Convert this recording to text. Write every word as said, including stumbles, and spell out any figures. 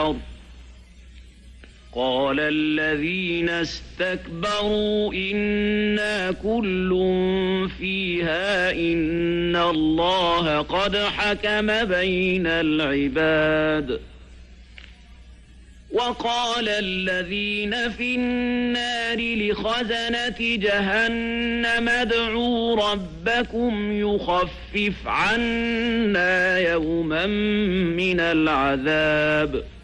النار قال الذين استكبروا إنا كل فيها إن الله قد حكم بين العباد وقال الذين في النار لخزنة جهنم ادعوا ربكم يخفف عنا يوما من العذاب